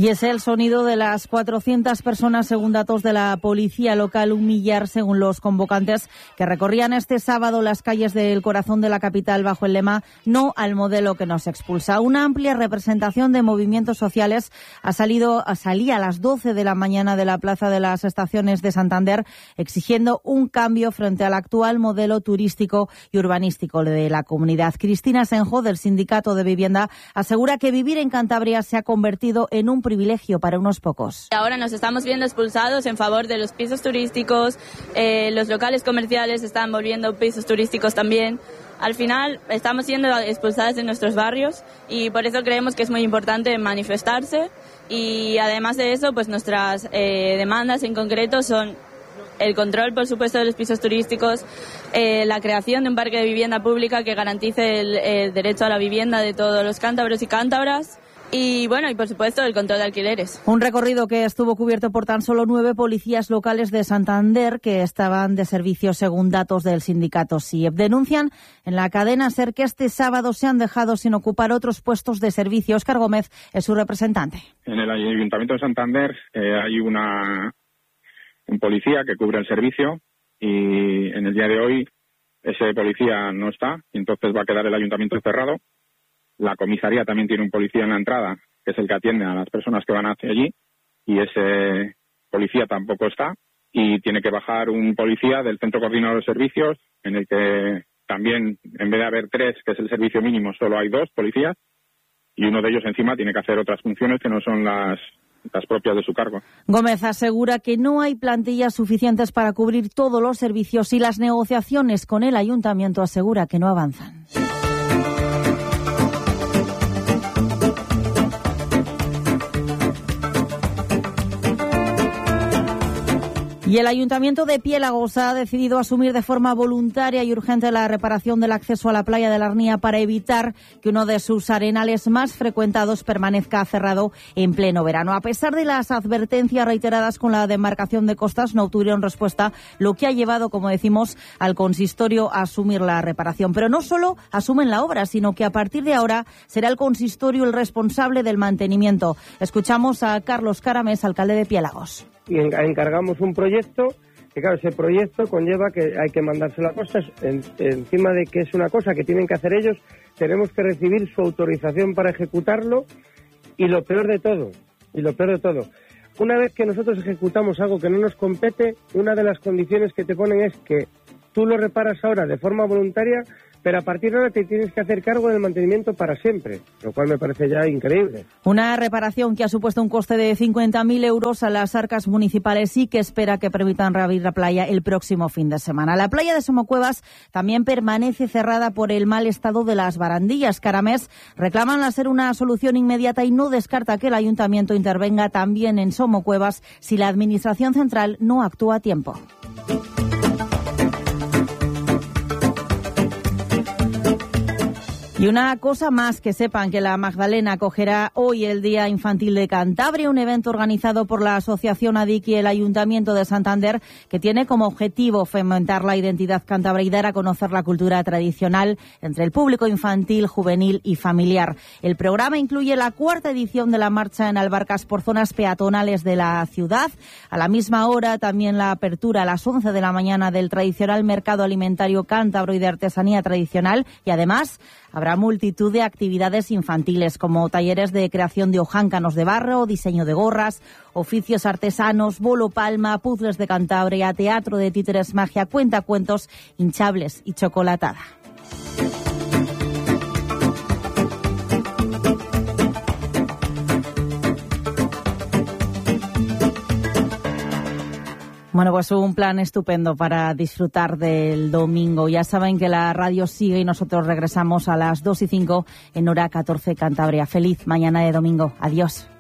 Y es el sonido de las 400 personas, según datos de la policía local, un millar según los convocantes, que recorrían este sábado las calles del corazón de la capital bajo el lema "No al modelo que nos expulsa". Una amplia representación de movimientos sociales salía a las 12 de la mañana de la Plaza de las Estaciones de Santander, exigiendo un cambio frente al actual modelo turístico y urbanístico de la comunidad. Cristina Senjo, del Sindicato de Vivienda, asegura que vivir en Cantabria se ha convertido en un privilegio para unos pocos. Ahora nos estamos viendo expulsados en favor de los pisos turísticos, los locales comerciales están volviendo pisos turísticos también. Al final estamos siendo expulsadas de nuestros barrios y por eso creemos que es muy importante manifestarse, y además de eso, pues nuestras demandas en concreto son el control, por supuesto, de los pisos turísticos, la creación de un parque de vivienda pública que garantice el derecho a la vivienda de todos los cántabros y cántabras. Y bueno, y por supuesto el control de alquileres. Un recorrido que estuvo cubierto por tan solo 9 policías locales de Santander que estaban de servicio, según datos del sindicato SIEP. Denuncian en la cadena SER que este sábado se han dejado sin ocupar otros puestos de servicio. Óscar Gómez es su representante. En el Ayuntamiento de Santander hay un policía que cubre el servicio, y en el día de hoy ese policía no está, y entonces va a quedar el ayuntamiento cerrado. La comisaría también tiene un policía en la entrada, que es el que atiende a las personas que van hacia allí, y ese policía tampoco está, y tiene que bajar un policía del Centro Coordinador de Servicios, en el que también, en vez de haber 3, que es el servicio mínimo, solo hay 2 policías, y uno de ellos encima tiene que hacer otras funciones que no son las propias de su cargo. Gómez asegura que no hay plantillas suficientes para cubrir todos los servicios, y las negociaciones con el ayuntamiento asegura que no avanzan. Y el Ayuntamiento de Piélagos ha decidido asumir de forma voluntaria y urgente la reparación del acceso a la playa de la Arnia para evitar que uno de sus arenales más frecuentados permanezca cerrado en pleno verano. A pesar de las advertencias reiteradas con la demarcación de costas, no obtuvieron respuesta, lo que ha llevado, como decimos, al consistorio a asumir la reparación. Pero no solo asumen la obra, sino que a partir de ahora será el consistorio el responsable del mantenimiento. Escuchamos a Carlos Caramés, alcalde de Piélagos. Y encargamos un proyecto, que claro, ese proyecto conlleva que hay que mandárselo a costas, encima de que es una cosa que tienen que hacer ellos, tenemos que recibir su autorización para ejecutarlo, y lo peor de todo, una vez que nosotros ejecutamos algo que no nos compete, una de las condiciones que te ponen es que tú lo reparas ahora de forma voluntaria, pero a partir de ahora te tienes que hacer cargo del mantenimiento para siempre, lo cual me parece ya increíble. Una reparación que ha supuesto un coste de 50.000 euros a las arcas municipales y que espera que permitan reabrir la playa el próximo fin de semana. La playa de Somocuevas también permanece cerrada por el mal estado de las barandillas. Caramés reclaman hacer una solución inmediata y no descarta que el ayuntamiento intervenga también en Somocuevas si la administración central no actúa a tiempo. Y una cosa más, que sepan que la Magdalena acogerá hoy el Día Infantil de Cantabria, un evento organizado por la Asociación ADIC y el Ayuntamiento de Santander, que tiene como objetivo fomentar la identidad cántabra y dar a conocer la cultura tradicional entre el público infantil, juvenil y familiar. El programa incluye la 4ª edición de la marcha en albarcas por zonas peatonales de la ciudad. A la misma hora también la apertura a las 11 de la mañana del tradicional mercado alimentario cántabro y de artesanía tradicional, y además habrá multitud de actividades infantiles como talleres de creación de hojáncanos de barro, diseño de gorras, oficios artesanos, bolo palma, puzzles de Cantabria, teatro de títeres, magia, cuentacuentos, hinchables y chocolatada. Bueno, pues un plan estupendo para disfrutar del domingo. Ya saben que la radio sigue y nosotros regresamos a las 2:05 en hora 14 Cantabria. Feliz mañana de domingo. Adiós.